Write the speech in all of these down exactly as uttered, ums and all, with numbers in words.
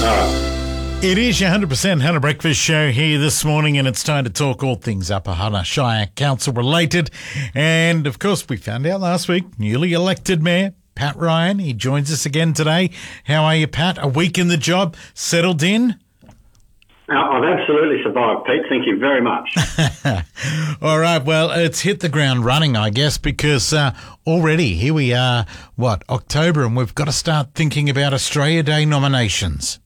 No. It is your one hundred percent Hunter Breakfast Show here this morning, and it's time to talk all things Upper Hunter Shire Council related. And, of course, we found out last week, newly elected Mayor Pat Ryan. He joins us again today. How are you, Pat? A week in the job, settled in? I've absolutely survived, Pete. Thank you very much. All right. Well, it's hit the ground running, I guess, because uh, already here we are, what, October, and we've got to start thinking about Australia Day nominations.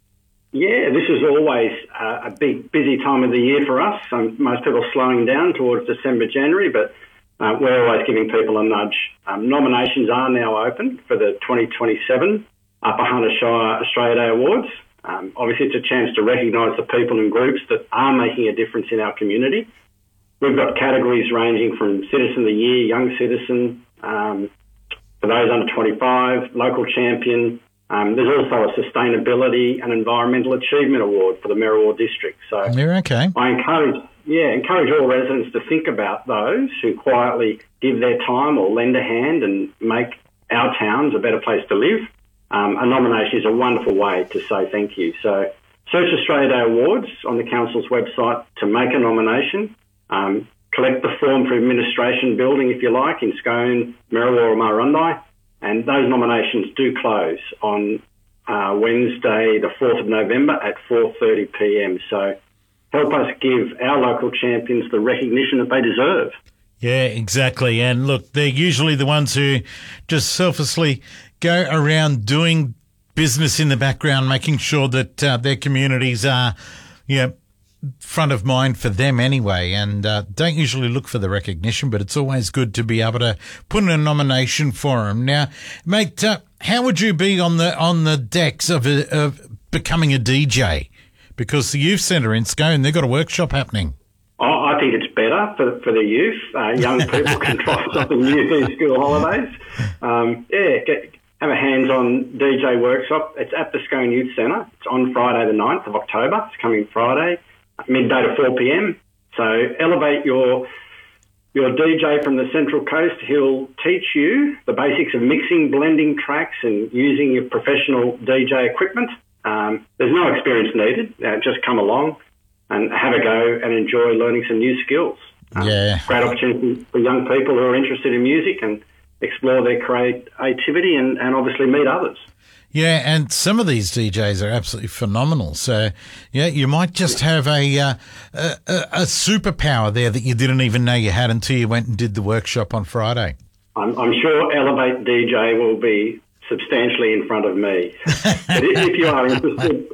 Yeah, this is always uh, a big, busy time of the year for us. Um, most people are slowing down towards December, January, but uh, we're always giving people a nudge. Um, nominations are now open for the twenty twenty-seven Upper Hunter Shire Australia Day Awards. Um, obviously, it's a chance to recognise the people and groups that are making a difference in our community. We've got categories ranging from Citizen of the Year, Young Citizen, um, for those under twenty-five, Local Champion. Um, there's also a Sustainability and Environmental Achievement Award for the Merriwa District. So You're okay. I encourage, yeah, encourage all residents to think about those who quietly give their time or lend a hand and make our towns a better place to live. Um, a nomination is a wonderful way to say thank you. So search Australia Day Awards on the Council's website to make a nomination. Um, collect the form for Administration Building, if you like, in Scone, Merriwa or Marundi. And those nominations do close on uh, Wednesday, the fourth of November at four thirty p m. So help us give our local champions the recognition that they deserve. Yeah, exactly. And look, they're usually the ones who just selflessly go around doing business in the background, making sure that uh, their communities are, you know, front of mind for them anyway, and uh, don't usually look for the recognition, but it's always good to be able to put in a nomination for them. Now, mate, uh, how would you be on the on the decks of, a, of becoming a D J? Because the youth centre in Scone, they've got a workshop happening. Oh, I think it's better for for the youth. Uh, young people can try something new these school holidays. Um, yeah, get, have a hands-on D J workshop. It's at the Scone Youth Centre. It's on Friday the ninth of October. It's coming Friday, midday to four p m. So elevate your your D J from the Central Coast. He'll teach you the basics of mixing, blending tracks and using your professional D J equipment. Um, there's no experience needed. Uh, just come along and have a go and enjoy learning some new skills. Um, yeah. Great opportunity for young people who are interested in music and explore their creativity and, and obviously meet others. Yeah, and some of these D Js are absolutely phenomenal. So, yeah, you might just have a, uh, a, a superpower there that you didn't even know you had until you went and did the workshop on Friday. I'm, I'm sure Elevate D J will be substantially in front of me. But if you are interested,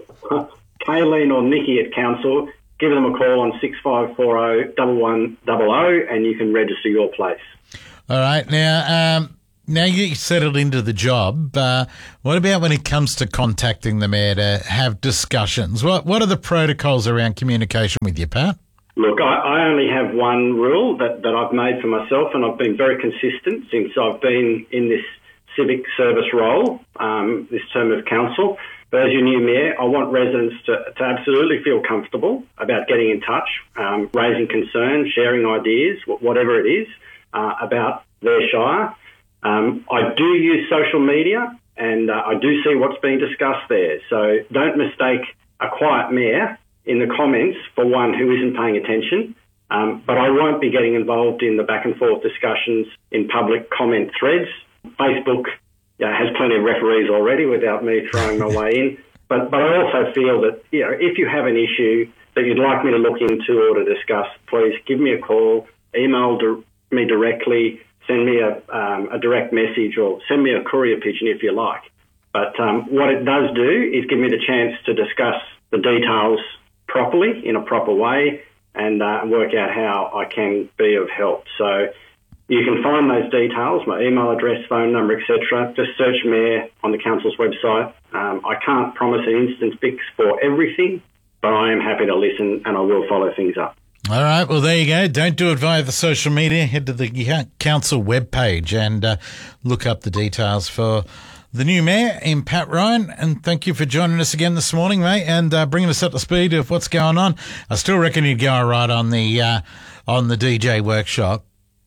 Kayleen or Nikki at Council, give them a call on six five four zero, one one zero zero and you can register your place. All right. Now, um, now you settled into the job. Uh, what about when it comes to contacting the mayor to have discussions? What What are the protocols around communication with you, Pat? Look, I, I only have one rule that, that I've made for myself, and I've been very consistent since I've been in this civic service role, um, this term of council. But as your new mayor, I want residents to, to absolutely feel comfortable about getting in touch, um, raising concerns, sharing ideas, whatever it is, uh, about their shire. Um, I do use social media and uh, I do see what's being discussed there. So don't mistake a quiet mayor in the comments for one who isn't paying attention. Um, but I won't be getting involved in the back and forth discussions in public comment threads. Facebook yeah, has plenty of referees already without me throwing my way in. But, but I also feel that, you know, if you have an issue that you'd like me to look into or to discuss, please give me a call, email di- me directly, send me a, um, a direct message or send me a courier pigeon if you like. But um, what it does do is give me the chance to discuss the details properly, in a proper way, and uh, work out how I can be of help. So you can find those details, my email address, phone number, et cetera. Just search Mayor on the Council's website. Um, I can't promise an instant fix for everything, but I am happy to listen and I will follow things up. All right, well, there you go. Don't do it via the social media. Head to the council webpage and uh, look up the details for the new mayor in Pat Ryan. And thank you for joining us again this morning, mate, and uh, bringing us up to speed of what's going on. I still reckon you'd go all right on the uh, on the D J workshop.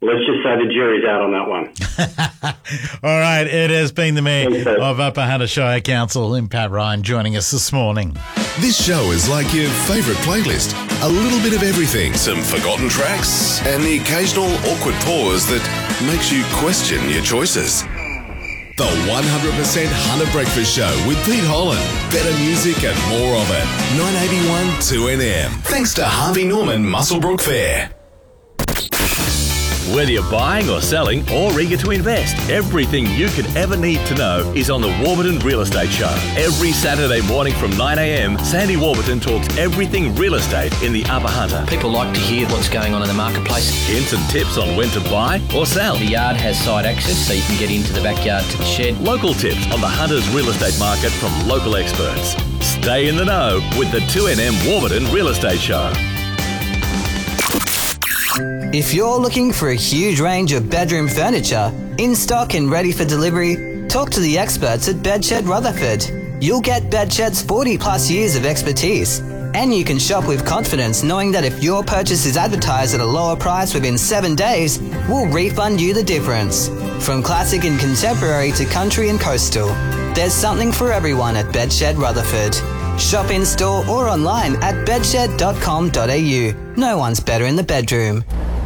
let's just say the jury's out on that one. All right, it has been the Mayor of Upper Hunter Shire Council, in Pat Ryan, joining us this morning. This show is like your favourite playlist. A little bit of everything, some forgotten tracks, and the occasional awkward pause that makes you question your choices. The one hundred percent Hunter Breakfast Show with Pete Holland. Better music and more of it. nine eighty-one two N M. Thanks to Harvey Norman Muswellbrook Fair. Whether you're buying or selling or eager to invest, everything you could ever need to know is on the Warburton Real Estate Show. Every Saturday morning from nine a.m, Sandy Warburton talks everything real estate in the Upper Hunter. People like to hear what's going on in the marketplace. Hints and tips on when to buy or sell. The yard has side access, so you can get into the backyard to the shed. Local tips on the Hunter's real estate market from local experts. Stay in the know with the two N M Warburton Real Estate Show. If you're looking for a huge range of bedroom furniture, in stock and ready for delivery, talk to the experts at Bedshed Rutherford. You'll get Bedshed's forty plus years of expertise, and you can shop with confidence knowing that if your purchase is advertised at a lower price within seven days, we'll refund you the difference. From classic and contemporary to country and coastal, there's something for everyone at Bedshed Rutherford. Shop in store or online at bedshed dot com dot a u. No one's better in the bedroom.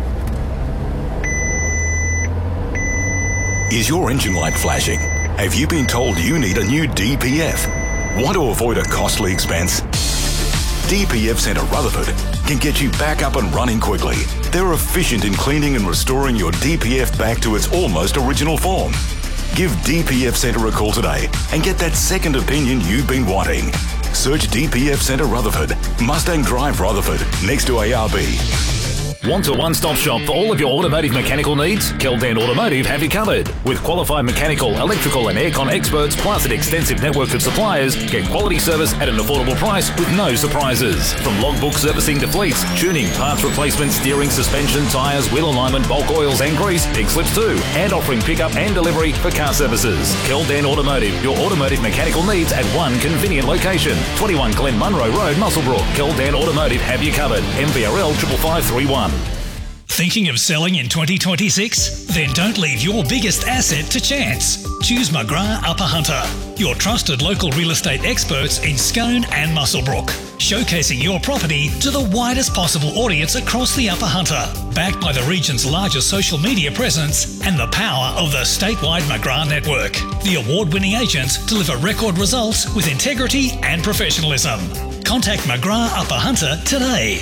Is your engine light flashing? Have you been told you need a new D P F? Want to avoid a costly expense? D P F Centre Rutherford can get you back up and running quickly. They're efficient in cleaning and restoring your D P F back to its almost original form. Give D P F Centre a call today and get that second opinion you've been wanting. Search D P F Centre Rutherford, Mustang Drive Rutherford, next to A R B. Want a one-stop shop for all of your automotive mechanical needs? Keldan Automotive have you covered. With qualified mechanical, electrical and aircon experts, plus an extensive network of suppliers, get quality service at an affordable price with no surprises. From logbook servicing to fleets, tuning, parts replacement, steering, suspension, tyres, wheel alignment, bulk oils and grease, pig slips too, and offering pickup and delivery for car services. Keldan Automotive, your automotive mechanical needs at one convenient location. twenty-one Glen Munro Road, Muswellbrook. Keldan Automotive have you covered. M V R L five five three one. Thinking of selling in twenty twenty-six? Then don't leave your biggest asset to chance. Choose McGrath Upper Hunter, your trusted local real estate experts in Scone and Muswellbrook, showcasing your property to the widest possible audience across the Upper Hunter. Backed by the region's largest social media presence and the power of the statewide McGrath network, the award-winning agents deliver record results with integrity and professionalism. Contact McGrath Upper Hunter today.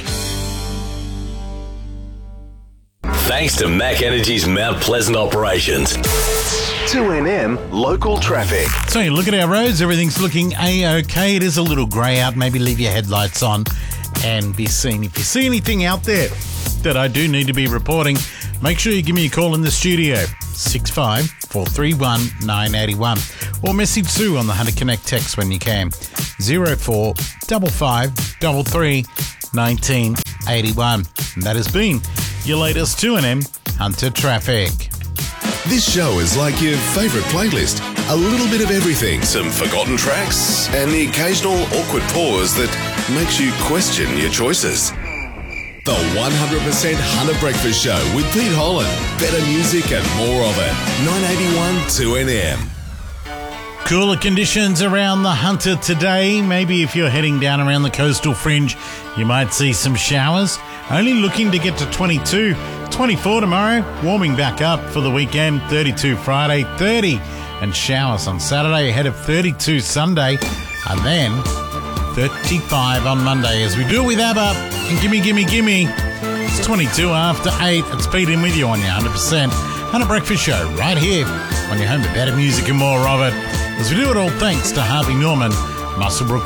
Thanks to Mac Energy's Mount Pleasant operations. two N M local traffic. So you look at our roads, everything's looking A-OK. It is a little grey out. Maybe leave your headlights on and be seen. If you see anything out there that I do need to be reporting, make sure you give me a call in the studio, six five four three one nine eight one, or message Sue on the Hunter Connect text when you can, zero four five five three three nineteen eighty-one. And that has been your latest two N M Hunter Traffic. This show is like your favourite playlist. A little bit of everything, some forgotten tracks, and the occasional awkward pause that makes you question your choices. The one hundred percent Hunter Breakfast Show with Pete Holland. Better music and more of it. nine eighty-one two N M. Cooler conditions around the Hunter today. Maybe if you're heading down around the coastal fringe, you might see some showers. Only looking to get to twenty-two, twenty-four tomorrow, warming back up for the weekend, thirty-two Friday, thirty, and showers on Saturday ahead of thirty-two Sunday, and then thirty-five on Monday as we do it with ABBA and Gimme Gimme Gimme. It's twenty-two after eight. It's Pete in with you on your one hundred percent Hunter Breakfast Show right here on your home to better music and more of it. As we do it all thanks to Harvey Norman, Muswellbrook